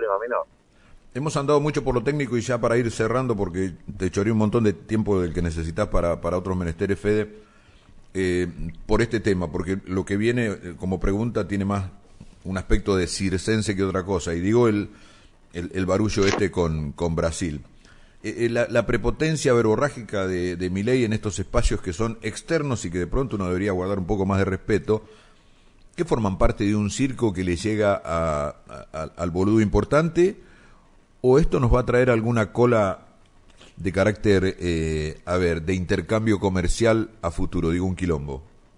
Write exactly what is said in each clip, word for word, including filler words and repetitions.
problema menor. Hemos andado mucho por lo técnico y ya para ir cerrando, porque te choré un montón de tiempo del que necesitas para, para otros menesteres, Fede, eh, por este tema, porque lo que viene eh, como pregunta tiene más un aspecto de circense que otra cosa, y digo el, el, el barullo este con, con Brasil. Eh, eh, la, la prepotencia verborrágica de, de Milei en estos espacios que son externos y que de pronto uno debería guardar un poco más de respeto, que forman parte de un circo que le llega a, a, a, al boludo importante, ¿o esto nos va a traer alguna cola de carácter, eh, a ver, de intercambio comercial a futuro? Digo, un quilombo.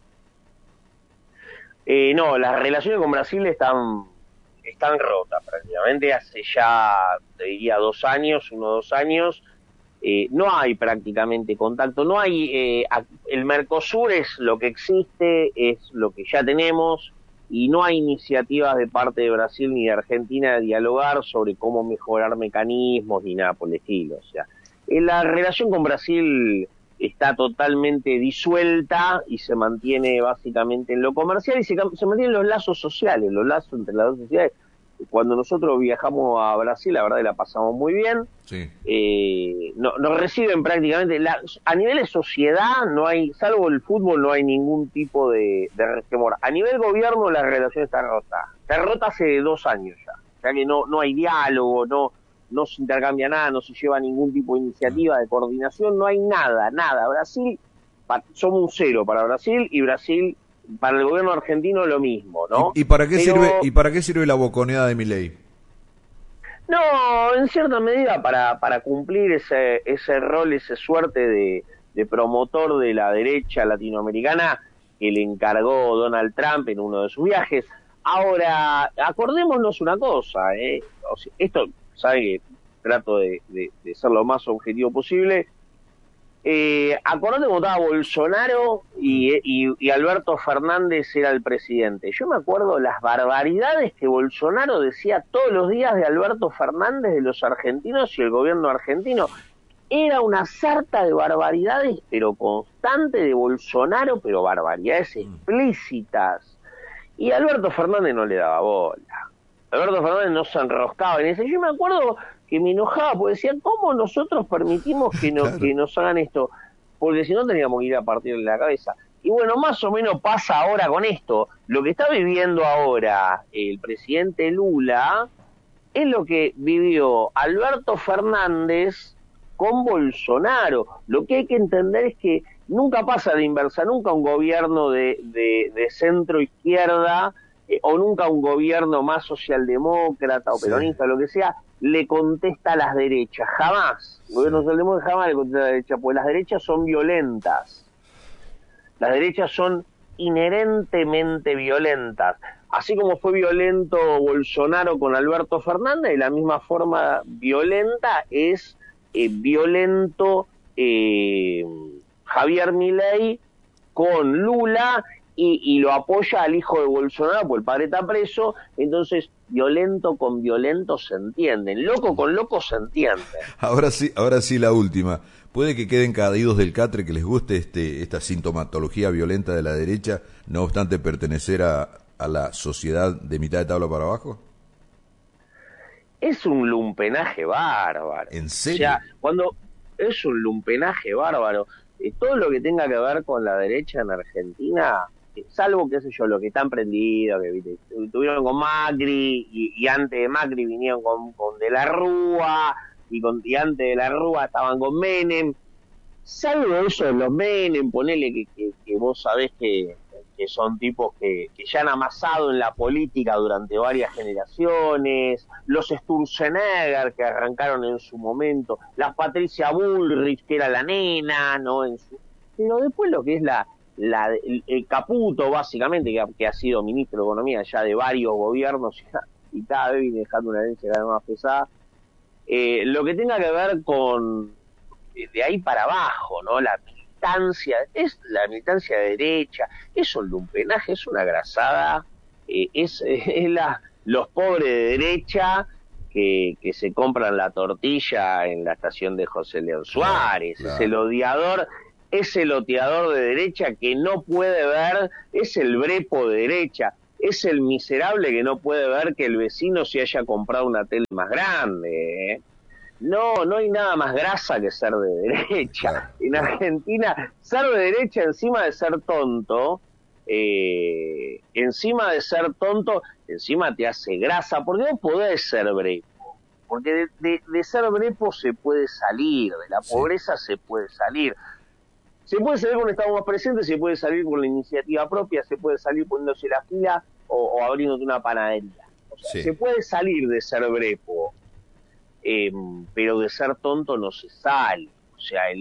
Eh, no, las relaciones con Brasil están, están rotas prácticamente hace ya, te diría, dos años, uno o dos años. Eh, no hay prácticamente contacto, no hay, eh, el Mercosur es lo que existe, es lo que ya tenemos, y no hay iniciativas de parte de Brasil ni de Argentina de dialogar sobre cómo mejorar mecanismos ni nada por el estilo. O sea, la relación con Brasil está totalmente disuelta y se mantiene básicamente en lo comercial y se, se mantienen los lazos sociales, los lazos entre las dos sociedades. Cuando nosotros viajamos a Brasil, la verdad que la pasamos muy bien. Sí. Eh, no, nos reciben prácticamente, la, a nivel de sociedad no hay, salvo el fútbol, no hay ningún tipo de, de resquemor. A nivel gobierno la relación está rota, está rota hace dos años ya, o sea que no, no hay diálogo, no, no se intercambia nada, no se lleva ningún tipo de iniciativa de coordinación, no hay nada, nada. Brasil, pa, somos un cero para Brasil, y Brasil para el gobierno argentino lo mismo, ¿no? ¿Y, y para qué Pero... sirve y para qué sirve la boconeada de Milei? No, en cierta medida para para cumplir ese ese rol, ese suerte de, de promotor de la derecha latinoamericana que le encargó Donald Trump en uno de sus viajes. Ahora, acordémonos una cosa, ¿eh? O sea, esto, sabe que trato de, de, de ser lo más objetivo posible. Eh, acordate cuando estaba Bolsonaro y, y, y Alberto Fernández era el presidente. Yo me acuerdo las barbaridades que Bolsonaro decía todos los días de Alberto Fernández, de los argentinos y el gobierno argentino. Era una sarta de barbaridades, pero constante de Bolsonaro, pero barbaridades explícitas. Y Alberto Fernández no le daba bola. Alberto Fernández no se enroscaba en eso. Yo me acuerdo que me enojaba porque decía, ¿cómo nosotros permitimos que, no, claro. que nos hagan esto? Porque si no teníamos que ir a partirle la cabeza. Y bueno, más o menos pasa ahora con esto. Lo que está viviendo ahora el presidente Lula es lo que vivió Alberto Fernández con Bolsonaro. Lo que hay que entender es que nunca pasa de inversa, nunca un gobierno de, de, de centro izquierda eh, o nunca un gobierno más socialdemócrata o peronista, sí. lo que sea, le contesta a las derechas, jamás. El gobierno socialdemócrata jamás le contesta a las derechas, porque las derechas son violentas. Las derechas son inherentemente violentas. Así como fue violento Bolsonaro con Alberto Fernández, de la misma forma violenta es eh, violento eh, Javier Milei con Lula, y, y lo apoya al hijo de Bolsonaro, porque el padre está preso. Entonces, violento con violento se entienden, loco con loco se entienden. Ahora sí, ahora sí la última. Puede que queden caídos del catre que les guste este esta sintomatología violenta de la derecha, no obstante pertenecer a, a la sociedad de mitad de tabla para abajo. Es un lumpenaje bárbaro. ¿En serio? O sea, cuando es un lumpenaje bárbaro, eh, todo lo que tenga que ver con la derecha en Argentina, eh, salvo, qué sé yo, lo que están prendidos, que ¿viste? Tuvieron con Macri, y, y antes de Macri vinieron con, con De la Rúa, y, con, y antes de La Rúa estaban con Menem. Salvo eso de los Menem, ponele que, que, que vos sabés que, que son tipos que, que ya han amasado en la política durante varias generaciones, los Sturzenegger que arrancaron en su momento, la Patricia Bullrich que era la nena, ¿no? En su... Pero después lo que es la, la el, el Caputo, básicamente, que ha, que ha sido ministro de Economía ya de varios gobiernos y, y cada vez viene dejando una herencia cada vez más pesada, eh, lo que tenga que ver con de ahí para abajo, ¿no? La militancia, es la militancia de derecha, es un lumpenaje, es una grasada, eh, es, es la, los pobres de derecha que, que se compran la tortilla en la estación de José León Suárez, claro, claro. es el odiador, es el oteador de derecha que no puede ver, es el brepo de derecha. es el miserable que no puede ver que el vecino se haya comprado una tele más grande, ¿eh? No, no hay nada más grasa que ser de derecha. En Argentina, ser de derecha encima de ser tonto, eh, encima de ser tonto, encima te hace grasa, porque no podés ser brepo. Porque de, de, de ser brepo se puede salir, de la pobreza sí. se puede salir. Se puede salir cuando estamos más presentes, se puede salir con la iniciativa propia, se puede salir poniéndose la fila o, o abriéndote una panadería. O sea, sí. se puede salir de ser brepo. Eh, pero de ser tonto no se sale. O sea, el